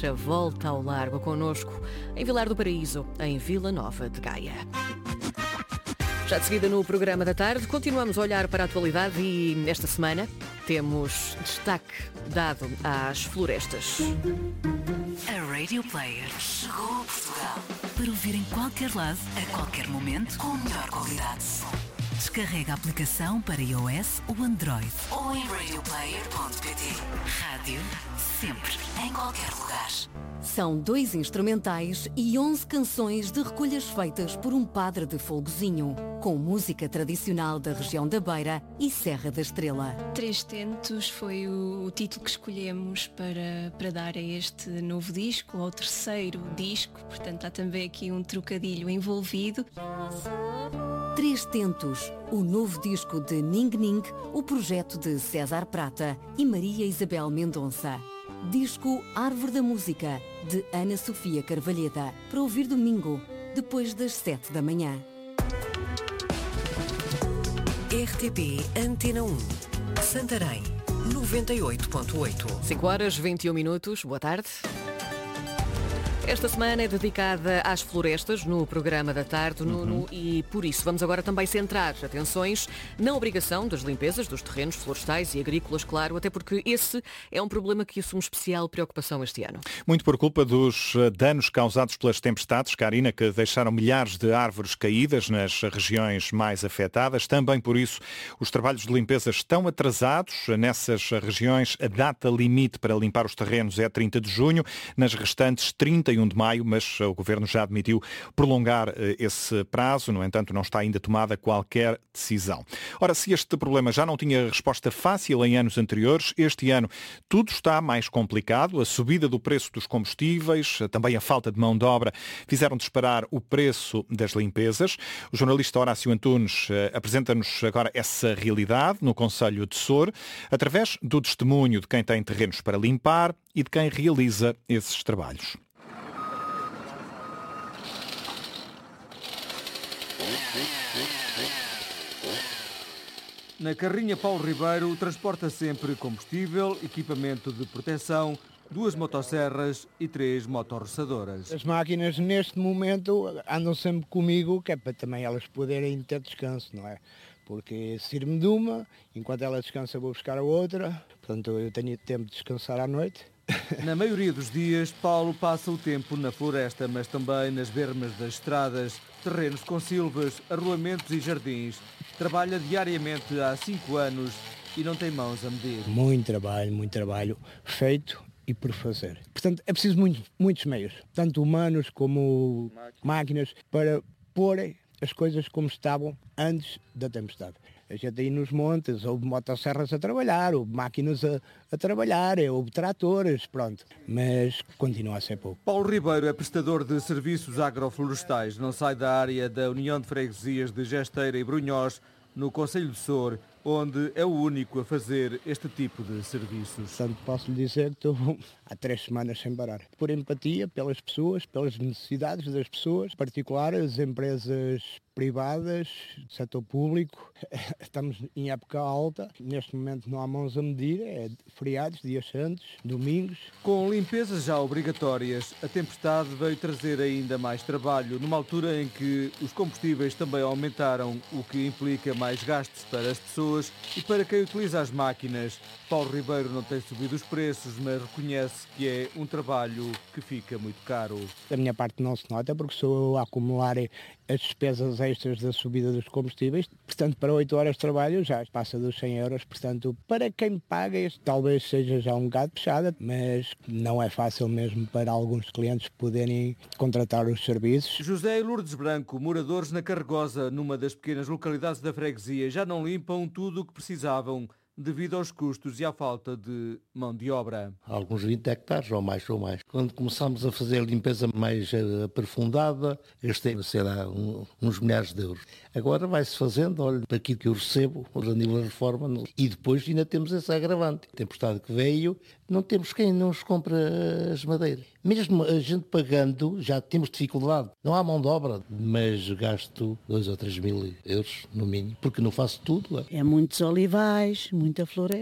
a volta ao largo connosco em Vilar do Paraíso, em Vila Nova de Gaia. Já de seguida no programa da tarde, continuamos a olhar para a atualidade e esta semana temos destaque dado às florestas. A Radio Player chegou a Portugal para ouvir em qualquer lado, a qualquer momento, com a melhor qualidade de som. Descarrega a aplicação para iOS ou Android ou em radioplayer.pt. Rádio sempre, em qualquer lugar. São 2 instrumentais e 11 canções de recolhas feitas por um padre de Folgozinho, com música tradicional da região da Beira e Serra da Estrela. Três Tentos foi o título que escolhemos para dar a este novo disco, ao terceiro disco, portanto há também aqui um trocadilho envolvido. 3 Tentos, o novo disco de Ning Ning, o projeto de César Prata e Maria Isabel Mendonça. Disco Árvore da Música, de Ana Sofia Carvalheda, para ouvir domingo, depois das 7 da manhã. RTP Antena 1, Santarém, 98.8. 5h21, boa tarde. Esta semana é dedicada às florestas no programa da tarde, Nuno, e por isso vamos agora também centrar atenções na obrigação das limpezas dos terrenos florestais e agrícolas, claro, até porque esse é um problema que assume especial preocupação este ano. Muito por culpa dos danos causados pelas tempestades, Karina, que deixaram milhares de árvores caídas nas regiões mais afetadas. Também por isso os trabalhos de limpeza estão atrasados. Nessas regiões a data limite para limpar os terrenos é 30 de junho, nas restantes 31 de maio, mas o Governo já admitiu prolongar esse prazo. No entanto, não está ainda tomada qualquer decisão. Ora, se este problema já não tinha resposta fácil em anos anteriores, este ano tudo está mais complicado. A subida do preço dos combustíveis, também a falta de mão de obra, fizeram disparar o preço das limpezas. O jornalista Horácio Antunes apresenta-nos agora essa realidade no concelho de Sor, através do testemunho de quem tem terrenos para limpar e de quem realiza esses trabalhos. Na carrinha Paulo Ribeiro transporta sempre combustível, equipamento de proteção, 2 motosserras e 3 motorroçadoras. As máquinas neste momento andam sempre comigo, que é para também elas poderem ter descanso, não é? Porque sirvo-me de uma, enquanto ela descansa vou buscar a outra, portanto eu tenho tempo de descansar à noite. Na maioria dos dias, Paulo passa o tempo na floresta, mas também nas bermas das estradas, terrenos com silvas, arruamentos e jardins. Trabalha diariamente há 5 anos e não tem mãos a medir. Muito trabalho feito e por fazer. Portanto, é preciso muitos meios, tanto humanos como máquinas, para pôr as coisas como estavam antes da tempestade. A gente aí nos montes, houve motosserras a trabalhar, houve máquinas a trabalhar, houve tratores, pronto. Mas continua a ser pouco. Paulo Ribeiro é prestador de serviços agroflorestais. Não sai da área da União de Freguesias de Gesteira e Brunhós, no concelho de Sor, onde é o único a fazer este tipo de serviços. Portanto, posso lhe dizer que estou há 3 semanas sem parar. Por empatia pelas pessoas, pelas necessidades das pessoas, particulares, empresas privadas, setor público. Estamos em época alta, neste momento não há mãos a medir, é feriados, dias santos, domingos. Com limpezas já obrigatórias, a tempestade veio trazer ainda mais trabalho, numa altura em que os combustíveis também aumentaram, o que implica mais gastos para as pessoas e para quem utiliza as máquinas. Paulo Ribeiro não tem subido os preços, mas reconhece que é um trabalho que fica muito caro. Da minha parte não se nota, porque sou eu a acumular as despesas extras da subida dos combustíveis. Portanto, para 8 horas de trabalho já passa dos 100 euros. Portanto, para quem paga, isto talvez seja já um bocado puxada, mas não é fácil mesmo para alguns clientes poderem contratar os serviços. José e Lourdes Branco, moradores na Carregosa, numa das pequenas localidades da freguesia, já não limpam tudo o que precisavam devido aos custos e à falta de mão de obra. Alguns 20 hectares ou mais. Quando começamos a fazer a limpeza mais aprofundada, gastei, sei lá, uns milhares de euros. Agora vai-se fazendo, olha, para aquilo que eu recebo, a nível de reforma, e depois ainda temos esse agravante. A tempestade que veio, não temos quem nos compra as madeiras. Mesmo a gente pagando, já temos dificuldade. Não há mão de obra, mas gasto 2 ou 3 mil euros no mínimo, porque não faço tudo. É muitos olivais, muita floresta.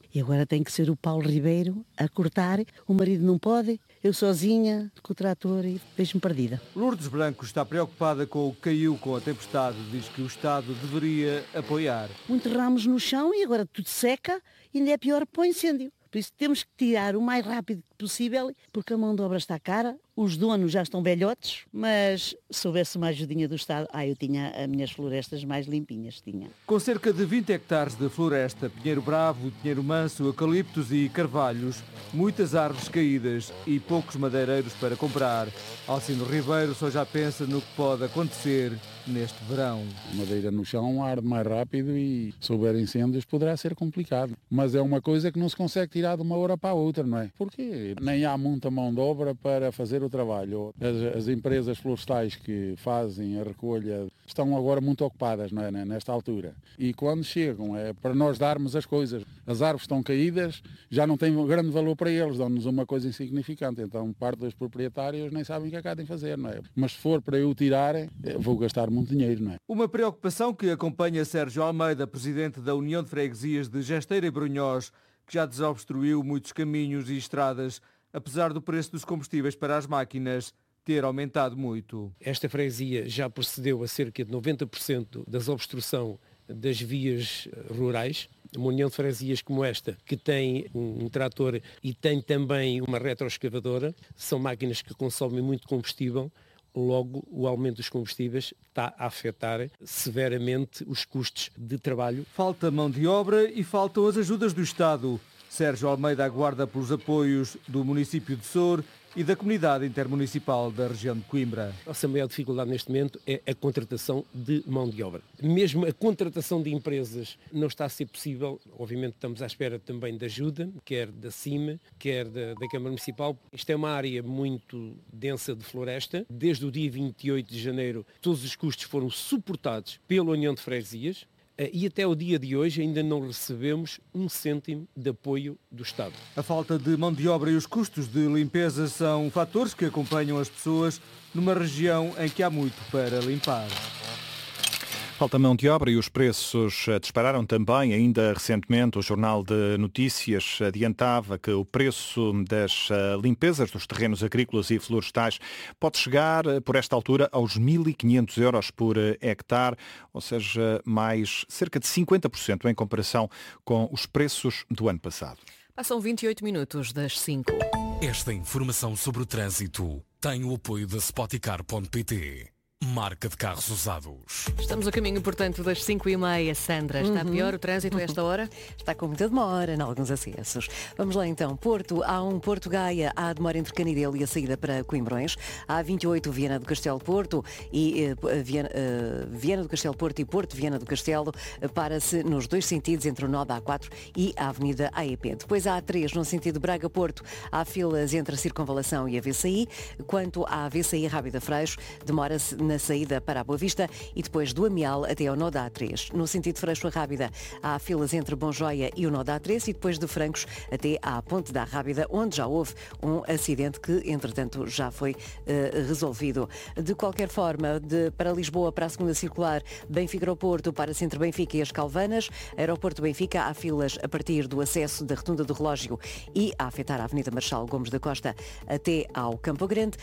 E agora tem que ser o Paulo Ribeiro a cortar. O marido não pode, eu sozinha, com o trator, e vejo-me perdida. Lourdes Branco está preocupada com o que caiu com a tempestade. Diz que o Estado deveria apoiar. Muitos ramos no chão e agora tudo seca e ainda é pior para o incêndio. Por isso temos que tirar o mais rápido possível, porque a mão de obra está cara, os donos já estão velhotes, mas se houvesse uma ajudinha do Estado, eu tinha as minhas florestas mais limpinhas, tinha. Com cerca de 20 hectares de floresta, pinheiro bravo, pinheiro manso, eucaliptos e carvalhos, muitas árvores caídas e poucos madeireiros para comprar, Alcino Ribeiro só já pensa no que pode acontecer neste verão. Madeira no chão arde mais rápido e se houver incêndios poderá ser complicado. Mas é uma coisa que não se consegue tirar de uma hora para a outra, não é? Porque nem há muita mão de obra para fazer o trabalho. As empresas florestais que fazem a recolha estão agora muito ocupadas, não é? Nesta altura. E quando chegam é para nós darmos as coisas. As árvores estão caídas, já não têm grande valor para eles, dão-nos uma coisa insignificante. Então parte dos proprietários nem sabem o que é que há de fazer, não é? Mas se for para eu tirar, vou gastar muito dinheiro, não é? Uma preocupação que acompanha Sérgio Almeida, presidente da União de Freguesias de Gesteira e Brunhós, que já desobstruiu muitos caminhos e estradas, apesar do preço dos combustíveis para as máquinas ter aumentado muito. Esta freguesia já procedeu a cerca de 90% da desobstrução das vias rurais. Uma união de freguesias como esta, que tem um trator e tem também uma retroescavadora, são máquinas que consomem muito combustível. Logo, o aumento dos combustíveis está a afetar severamente os custos de trabalho. Falta mão de obra e faltam as ajudas do Estado. Sérgio Almeida aguarda pelos apoios do município de Soure e da comunidade intermunicipal da região de Coimbra. A nossa maior dificuldade neste momento é a contratação de mão de obra. Mesmo a contratação de empresas não está a ser possível. Obviamente estamos à espera também de ajuda, quer da CIMA, quer da Câmara Municipal. Isto é uma área muito densa de floresta. Desde o dia 28 de janeiro todos os custos foram suportados pela União de Freguesias. E até o dia de hoje ainda não recebemos um cêntimo de apoio do Estado. A falta de mão de obra e os custos de limpeza são fatores que acompanham as pessoas numa região em que há muito para limpar. Falta mão de obra e os preços dispararam também. Ainda recentemente o Jornal de Notícias adiantava que o preço das limpezas dos terrenos agrícolas e florestais pode chegar, por esta altura, aos 1.500 euros por hectare, ou seja, mais cerca de 50% em comparação com os preços do ano passado. Passam 28 minutos das 5. Esta informação sobre o trânsito tem o apoio da Spoticar.pt. Marca de carros usados. Estamos a caminho, portanto, das 5h30. Sandra, está pior o trânsito a esta hora? Está com muita demora em alguns acessos. Vamos lá então. Porto, há Porto Gaia, há demora entre Canidelo e a saída para Coimbrões. Há 28 Viana do Castelo Porto e Viana do Castelo Porto e Porto Viana do Castelo para-se nos dois sentidos entre o nó da A4 e a Avenida AEP. Depois há A3 no sentido Braga-Porto. Há filas entre a Circunvalação e a VCI. Quanto à VCI Rábida Freixo, demora-se na saída para a Boa Vista e depois do Amial até ao nó da A3. No sentido Freixo a Rábida, há filas entre Bom Joia e o nó da A3 e depois de Francos até à Ponte da Rábida, onde já houve um acidente que, entretanto, já foi resolvido. De qualquer forma, para Lisboa, para a segunda circular, Benfica ao Porto, para Centro Benfica e as Calvanas, Aeroporto Benfica, há filas a partir do acesso da Rotunda do Relógio e a afetar a Avenida Marechal Gomes da Costa até ao Campo Grande,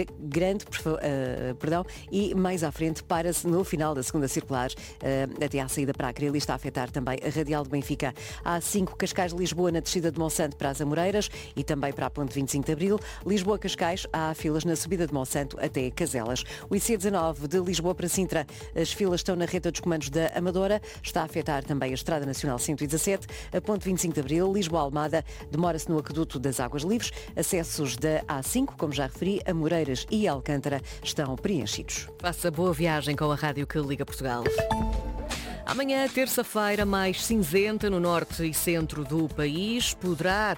e mais à frente para-se no final da segunda circular até à saída para a Cril e está a afetar também a Radial de Benfica. Há 5 Cascais de Lisboa na descida de Monsanto para as Amoreiras e também para a Ponte 25 de Abril. Lisboa-Cascais, há filas na subida de Monsanto até Caselas. O IC19 de Lisboa para Sintra, as filas estão na reta dos comandos da Amadora, está a afetar também a Estrada Nacional 117, a Ponte 25 de Abril, Lisboa-Almada, demora-se no Aqueduto das Águas Livres, acessos da A5, como já referi, Amoreiras e Alcântara estão preenchidos. Faça boa viagem com a rádio que liga Portugal. Amanhã, terça-feira, mais cinzenta no norte e centro do país. Poderá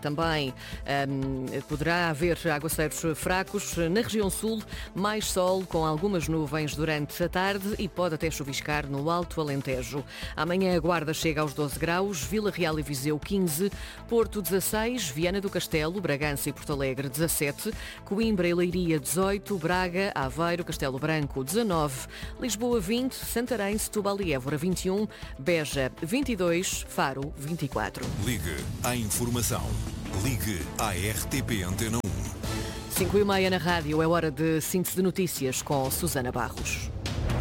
haver aguaceiros fracos. Na região sul, mais sol com algumas nuvens durante a tarde e pode até chuviscar no Alto Alentejo. Amanhã a Guarda chega aos 12 graus, Vila Real e Viseu 15, Porto 16, Viana do Castelo, Bragança e Porto Alegre 17, Coimbra e Leiria 18, Braga, Aveiro, Castelo Branco 19, Lisboa 20, Santarém, Setúbal e Évora 21, 21, Beja 22, Faro 24. Ligue à informação. Ligue à RTP Antena 1. 5h30 na rádio, é hora de síntese de notícias com Susana Barros.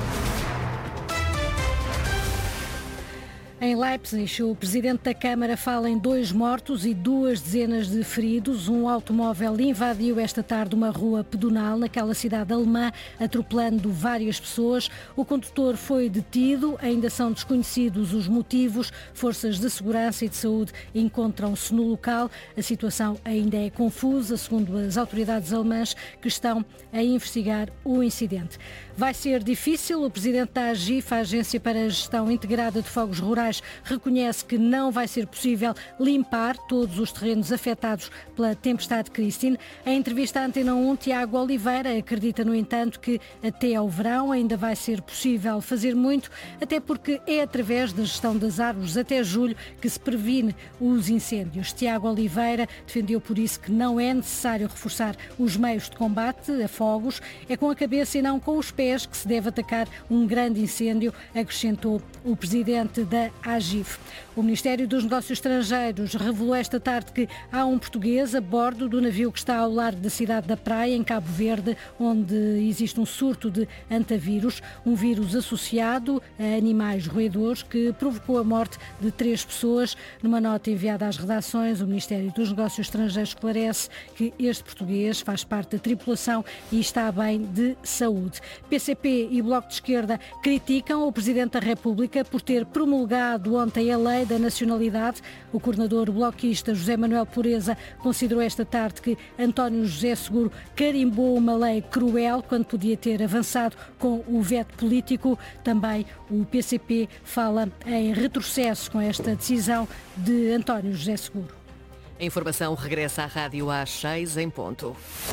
Em Leipzig, o presidente da Câmara fala em 2 mortos e 2 dezenas de feridos. Um automóvel invadiu esta tarde uma rua pedonal naquela cidade alemã, atropelando várias pessoas. O condutor foi detido, ainda são desconhecidos os motivos. Forças de segurança e de saúde encontram-se no local. A situação ainda é confusa, segundo as autoridades alemãs, que estão a investigar o incidente. Vai ser difícil. O presidente da AGIF, a Agência para a Gestão Integrada de Fogos Rurais, reconhece que não vai ser possível limpar todos os terrenos afetados pela tempestade Christine. Em entrevista à Antena 1, Tiago Oliveira acredita, no entanto, que até ao verão ainda vai ser possível fazer muito, até porque é através da gestão das árvores até julho que se previne os incêndios. Tiago Oliveira defendeu por isso que não é necessário reforçar os meios de combate a fogos, é com a cabeça e não com os pés que se deve atacar um grande incêndio, acrescentou o presidente da AGIF. O Ministério dos Negócios Estrangeiros revelou esta tarde que há um português a bordo do navio que está ao largo da cidade da Praia, em Cabo Verde, onde existe um surto de antavírus, um vírus associado a animais roedores que provocou a morte de 3 pessoas. Numa nota enviada às redações, o Ministério dos Negócios Estrangeiros esclarece que este português faz parte da tripulação e está bem de saúde. PCP e Bloco de Esquerda criticam o Presidente da República por ter promulgado ontem a lei da nacionalidade. O coordenador bloquista José Manuel Pureza considerou esta tarde que António José Seguro carimbou uma lei cruel quando podia ter avançado com o veto político. Também o PCP fala em retrocesso com esta decisão de António José Seguro. A informação regressa à rádio às 6 em ponto.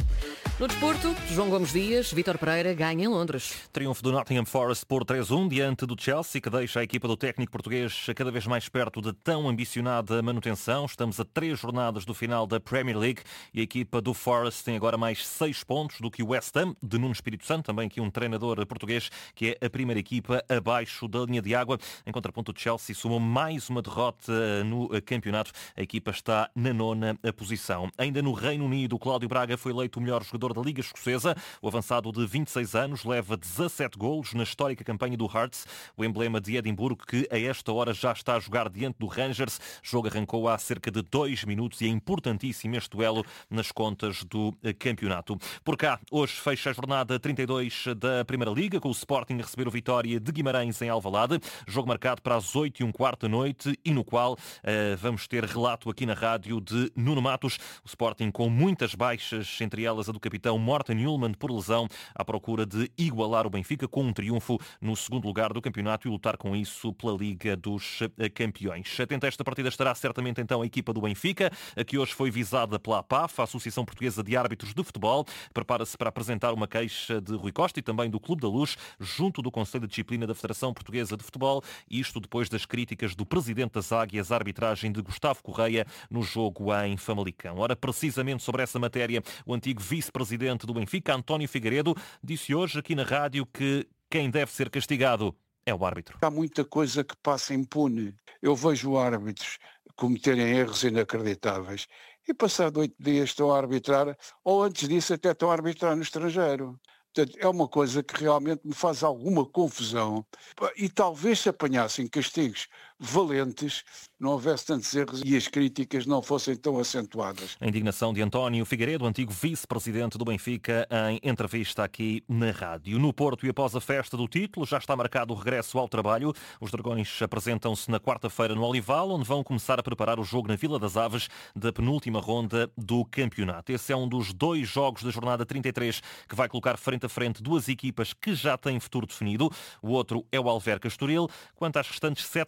No desporto, João Gomes Dias, Vítor Pereira ganha em Londres. Triunfo do Nottingham Forest por 3-1 diante do Chelsea, que deixa a equipa do técnico português cada vez mais perto de tão ambicionada manutenção. Estamos a 3 jornadas do final da Premier League e a equipa do Forest tem agora mais 6 pontos do que o West Ham, de Nuno Espírito Santo, também aqui um treinador português, que é a primeira equipa abaixo da linha de água. Em contraponto, o Chelsea somou mais uma derrota no campeonato. A equipa está na 9ª posição. Ainda no Reino Unido, o Cláudio Braga foi eleito o melhor jogador da Liga Escocesa. O avançado de 26 anos leva 17 golos na histórica campanha do Hearts, o emblema de Edimburgo, que a esta hora já está a jogar diante do Rangers. O jogo arrancou há cerca de 2 minutos e é importantíssimo este duelo nas contas do campeonato. Por cá, hoje fecha a jornada 32 da Primeira Liga, com o Sporting a receber o Vitória de Guimarães em Alvalade. Jogo marcado para as 8h15 da noite e no qual vamos ter relato aqui na rádio de Nuno Matos. O Sporting com muitas baixas, entre elas a do capitão Morten Hjulmand por lesão, à procura de igualar o Benfica com um triunfo no segundo lugar do campeonato e lutar com isso pela Liga dos Campeões. Atenta a esta partida estará certamente então a equipa do Benfica, que hoje foi visada pela APAF, a Associação Portuguesa de Árbitros de Futebol. Prepara-se para apresentar uma queixa de Rui Costa e também do Clube da Luz, junto do Conselho de Disciplina da Federação Portuguesa de Futebol, isto depois das críticas do presidente das Águias à arbitragem de Gustavo Correia no jogo em Famalicão. Ora, precisamente sobre essa matéria, o antigo vice-presidente do Benfica, António Figueiredo, disse hoje aqui na rádio que quem deve ser castigado é o árbitro. Há muita coisa que passa impune. Eu vejo árbitros cometerem erros inacreditáveis e passado 8 dias estão a arbitrar, ou antes disso até estão a arbitrar no estrangeiro. Portanto, é uma coisa que realmente me faz alguma confusão e talvez se apanhassem castigos valentes, não houvesse tantos erros e as críticas não fossem tão acentuadas. A indignação de António Figueiredo, antigo vice-presidente do Benfica, em entrevista aqui na rádio. No Porto e após a festa do título, já está marcado o regresso ao trabalho. Os Dragões apresentam-se na quarta-feira no Olival, onde vão começar a preparar o jogo na Vila das Aves da penúltima ronda do campeonato. Esse é um dos 2 jogos da jornada 33 que vai colocar frente a frente 2 equipas que já têm futuro definido. O outro é o Alverca Estoril. Quanto às restantes 7 partidas,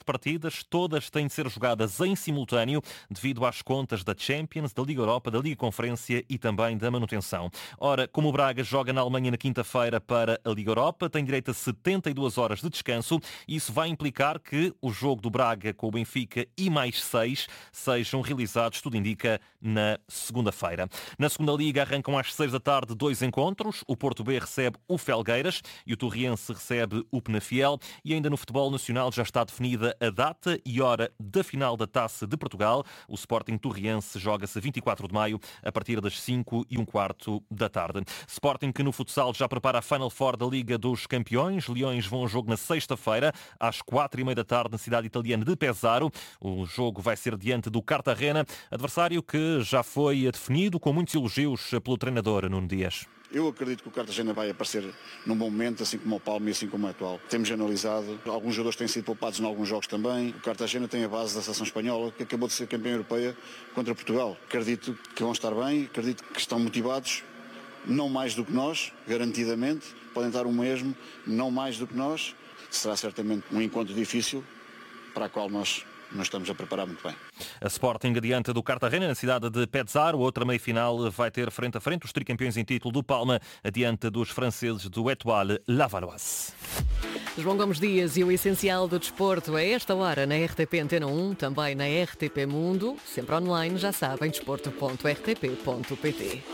partidas, todas têm de ser jogadas em simultâneo devido às contas da Champions, da Liga Europa, da Liga Conferência e também da manutenção. Ora, como o Braga joga na Alemanha na quinta-feira para a Liga Europa, tem direito a 72 horas de descanso e isso vai implicar que o jogo do Braga com o Benfica e mais 6 sejam realizados, tudo indica, na segunda-feira. Na segunda Liga arrancam às 6 da tarde 2 encontros. O Porto B recebe o Felgueiras e o Torriense recebe o Penafiel. E ainda no futebol nacional já está definida a data e hora da final da Taça de Portugal. O Sporting Torriense joga-se a 24 de maio a partir das 5:15 da tarde. Sporting que no futsal já prepara a Final Four da Liga dos Campeões. Leões vão ao jogo na sexta-feira às 4:30 da tarde na cidade italiana de Pesaro. O jogo vai ser diante do Cartagena, adversário que já foi definido com muitos elogios pelo treinador Nuno Dias. Eu acredito que o Cartagena vai aparecer num bom momento, assim como o Palma e assim como o atual. Temos analisado, alguns jogadores têm sido poupados em alguns jogos também. O Cartagena tem a base da seleção espanhola, que acabou de ser campeã europeia contra Portugal. Acredito que vão estar bem, acredito que estão motivados, não mais do que nós, garantidamente. Podem estar o mesmo, não mais do que nós. Será certamente um encontro difícil, para o qual nós estamos a preparar muito bem. A Sporting adianta do Cartagena na cidade de Pesaro. Outra meia-final vai ter frente a frente os tricampeões em título do Palma adiante dos franceses do Étoile Lavalloise. João Gomes Dias e o essencial do desporto a esta hora na RTP Antena 1, também na RTP Mundo, sempre online, já sabem, desporto.rtp.pt.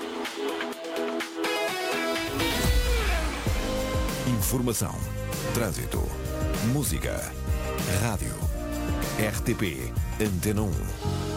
Informação, trânsito, música, rádio. RTP Antena 1.